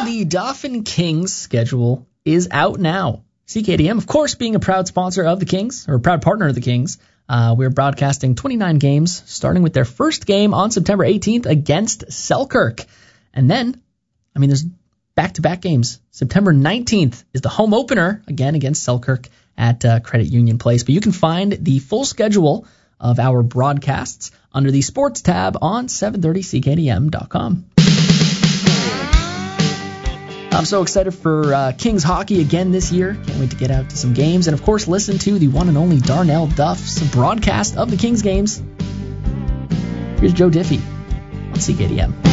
the Dauphin Kings schedule is out now. CKDM, of course, being a proud sponsor of the Kings, or a proud partner of the Kings, we're broadcasting 29 games, starting with their first game on September 18th against Selkirk. And then, there's back-to-back games. September 19th is the home opener, again against Selkirk at Credit Union Place. But you can find the full schedule of our broadcasts under the Sports tab on 730ckdm.com. I'm so excited for Kings hockey again this year. Can't wait to get out to some games. And, of course, listen to the one and only Darnell Duff's broadcast of the Kings games. Here's Joe Diffie on CKDM.